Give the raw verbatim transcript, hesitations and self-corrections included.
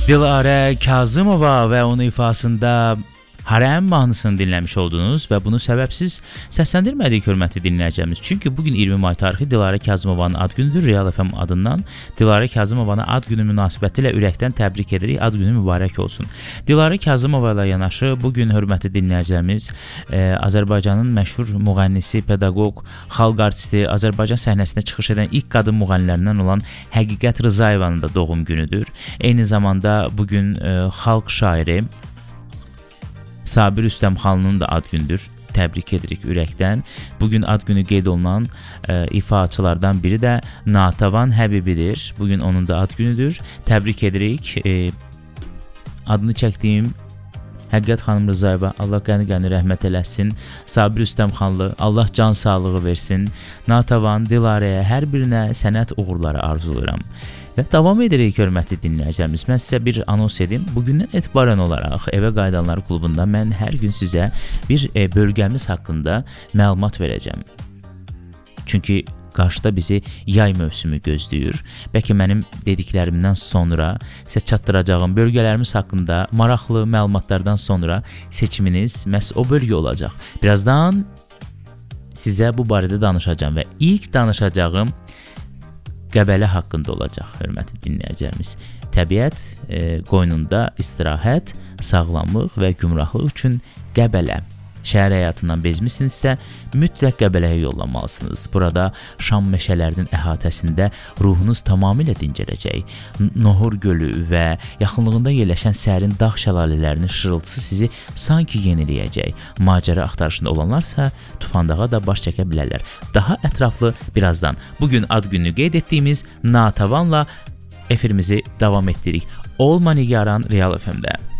Dilarə Kazımova və onun ifasında Hərəm mahnısını dinləmiş oldunuz və bunu səbəbsiz səsləndirmədik hörmətli dinləyəcəyimiz. Çünki bugün iyirmi may tarixi Dilarə Kazımovanın ad günüdür. Real F M adından Dilarə Kazımovanı ad günü münasibətilə ürəkdən təbrik edirik. Ad günü mübarək olsun. Dilarə Kazımova ilə yanaşı bugün hörmətli dinləyicilərimiz e, Azərbaycanın məşhur müğənnisi, pedaqoq, xalq artisti, Azərbaycan səhnəsinə çıxış edən ilk qadın müğənnilərindən olan Həqiqət Rzayevanın da doğum günüdür. Eyni zamanda bugün e, xalq şairi Sabir Üstəmxanlının da ad gündür. Təbrik edirik ürəkdən. Bugün ad günü qeyd olunan e, ifaçılardan biri də Natəvan Həbibidir. Bugün onun da ad günüdür. Təbrik edirik. E, adını çəkdiyim Həqiqət xanım Rzayeva, Allah qəni-qəni rəhmət eləsin. Sabir Üstəmxanlı, Allah can sağlığı versin. Natəvan, Dilarəyə, hər birinə sənət uğurları arzulayıram. Və davam edirik hörmətli dinləyicilərimiz. Mən sizə bir anons edim. Bugündən etibarən olaraq Evə Qayıdanlar klubunda mən hər gün sizə bir e, bölgəmiz haqqında məlumat verəcəm. Çünki qarşıda bizi yay mövsümü gözləyir. Bəlkə mənim dediklərimdən sonra sizə çatdıracağım bölgələrimiz haqqında maraqlı məlumatlardan sonra seçiminiz məhz o bölgə olacaq. Birazdan sizə bu barədə danışacağım və ilk danışacağım Qəbələ haqqında olacaq, hörmətli dinləyicilərimiz. Təbiət e, qoynunda istirahət, sağlamlıq və gümrahlıq üçün Qəbələ. Şəhər həyatından bezmisinizsə, mütləq Qəbələyə yollanmalısınız. Burada şam meşələrinin əhatəsində ruhunuz tamamilə dincələcək. Nohur gölü və yaxınlığında yerləşən sərin dağ şəlalələrinin şırıltısı sizi sanki yeniləyəcək. Macəra axtarışında olanlarsa Tufandağa da baş çəkə bilərlər. Daha ətraflı birazdan bugün ad gününü qeyd etdiyimiz Natəvanla efirimizi davam etdiririk. Olma nigaran Real F M-də.